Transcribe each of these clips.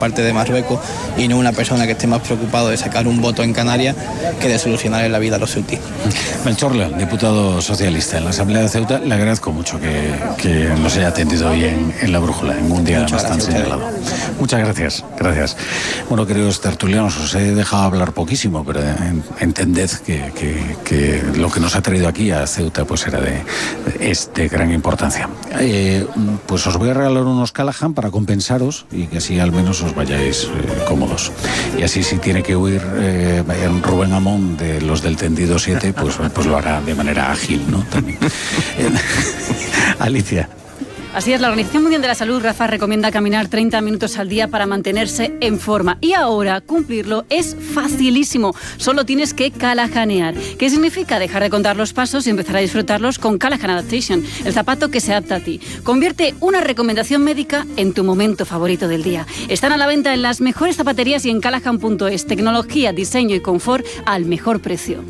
parte de Marruecos y no una persona que esté más preocupado de sacar un voto en Canarias que de solucionar la vida a los ceutí. Melchor León, diputado socialista en la Asamblea de Ceuta, le agradezco mucho que nos haya atendido hoy en La Brújula, en un día además tan señalado. Muchas gracias, gracias. Bueno, queridos tertulianos, os he dejado hablar poquísimo, pero entended que lo que nos ha traído aquí a Ceuta pues es de gran importancia. Pues os voy a regalar unos Callahan para compensaros y que así al menos os vayáis cómodos. Y así si tiene que huir Rubén Amón de los del tendido 7, pues lo hará de manera ágil, ¿no? También. Alicia. Así es, la Organización Mundial de la Salud, Rafa, recomienda caminar 30 minutos al día para mantenerse en forma. Y ahora cumplirlo es facilísimo. Solo tienes que callahanear. ¿Qué significa? Dejar de contar los pasos y empezar a disfrutarlos con Callahan Adaptation, el zapato que se adapta a ti. Convierte una recomendación médica en tu momento favorito del día. Están a la venta en las mejores zapaterías y en callahan.es. Tecnología, diseño y confort al mejor precio.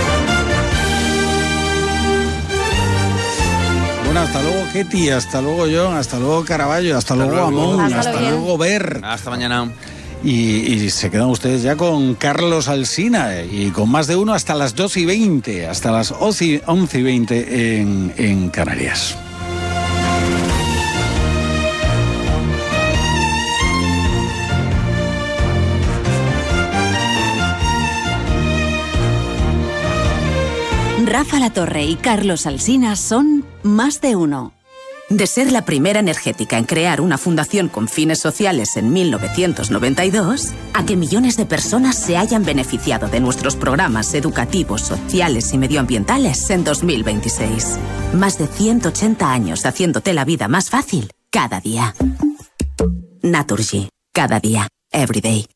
Hasta luego Ketty, hasta luego John, hasta luego Caraballo, hasta luego Amón, hasta luego Ber. Hasta mañana. Y se quedan ustedes ya con Carlos Alsina y con más de uno hasta las 2:20, hasta las 11:20 en Canarias. Rafa Latorre y Carlos Alsina son Más de Uno. De ser la primera energética en crear una fundación con fines sociales en 1992, a que millones de personas se hayan beneficiado de nuestros programas educativos, sociales y medioambientales en 2026. Más de 180 años haciéndote la vida más fácil cada día. Naturgy. Cada día. Every day.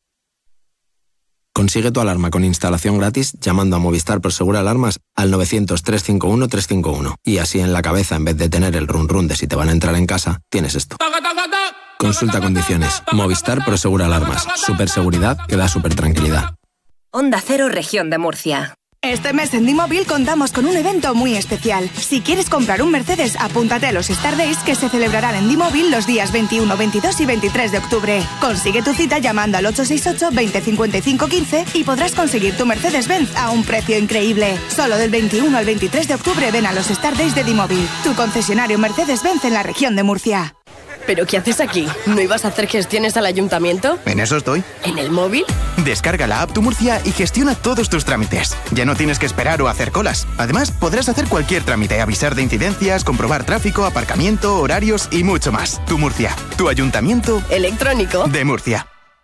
Consigue tu alarma con instalación gratis llamando a Movistar Prosegura Alarmas al 900-351-351. Y así en la cabeza, en vez de tener el run run de si te van a entrar en casa, tienes esto. Consulta condiciones. Movistar Prosegura Alarmas. Superseguridad que da super tranquilidad. Onda Cero, Región de Murcia. Este mes en D-Mobile contamos con un evento muy especial. Si quieres comprar un Mercedes, apúntate a los Star Days que se celebrarán en D-Mobile los días 21, 22 y 23 de octubre. Consigue tu cita llamando al 868-2055-15 y podrás conseguir tu Mercedes-Benz a un precio increíble. Solo del 21 al 23 de octubre ven a los Star Days de D-Mobile, tu concesionario Mercedes-Benz en la región de Murcia. ¿Pero qué haces aquí? ¿No ibas a hacer gestiones al ayuntamiento? En eso estoy. ¿En el móvil? Descarga la app Tu Murcia y gestiona todos tus trámites. Ya no tienes que esperar o hacer colas. Además, podrás hacer cualquier trámite, avisar de incidencias, comprobar tráfico, aparcamiento, horarios y mucho más. Tu Murcia, tu ayuntamiento electrónico de Murcia.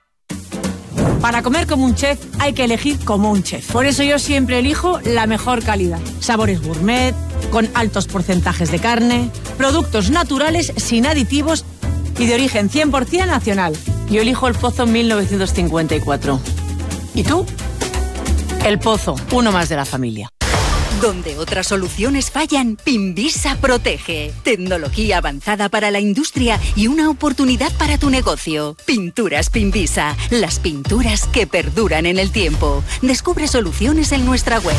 Para comer como un chef hay que elegir como un chef. Por eso yo siempre elijo la mejor calidad. Sabores gourmet, con altos porcentajes de carne, productos naturales sin aditivos y de origen 100% nacional. Yo elijo El Pozo 1954. ¿Y tú? El Pozo, uno más de la familia. Donde otras soluciones fallan, Pinvisa protege. Tecnología avanzada para la industria y una oportunidad para tu negocio. Pinturas Pinvisa, las pinturas que perduran en el tiempo. Descubre soluciones en nuestra web.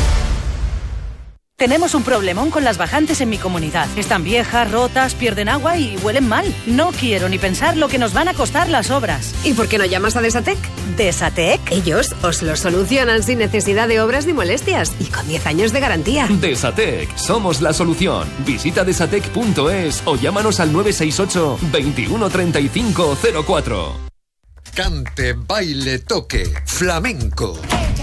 Tenemos un problemón con las bajantes en mi comunidad. Están viejas, rotas, pierden agua y huelen mal. No quiero ni pensar lo que nos van a costar las obras. ¿Y por qué no llamas a Desatec? ¿Desatec? Ellos os lo solucionan sin necesidad de obras ni molestias y con 10 años de garantía. Desatec, somos la solución. Visita desatec.es o llámanos al 968 21 35 04. Cante, baile, toque, flamenco.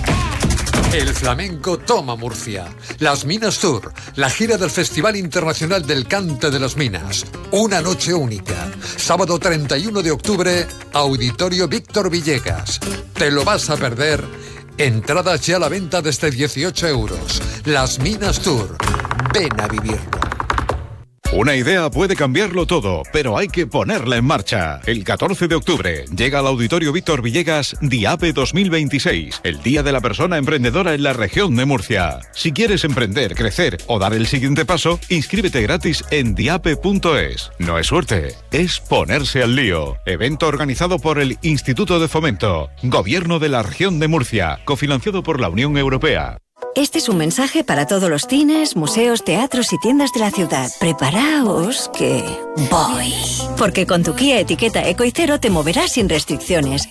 El flamenco toma Murcia. Las Minas Tour, la gira del Festival Internacional del Cante de las Minas. Una noche única. Sábado 31 de octubre, Auditorio Víctor Villegas. ¿Te lo vas a perder? Entradas ya a la venta desde 18 euros. Las Minas Tour. Ven a vivirlo. Una idea puede cambiarlo todo, pero hay que ponerla en marcha. El 14 de octubre llega al Auditorio Víctor Villegas DIAPE 2026, el Día de la Persona Emprendedora en la región de Murcia. Si quieres emprender, crecer o dar el siguiente paso, inscríbete gratis en diape.es. No es suerte, es ponerse al lío. Evento organizado por el Instituto de Fomento, Gobierno de la región de Murcia, cofinanciado por la Unión Europea. Este es un mensaje para todos los cines, museos, teatros y tiendas de la ciudad. Preparaos que voy. Porque con tu Kia Etiqueta Eco y Cero te moverás sin restricciones.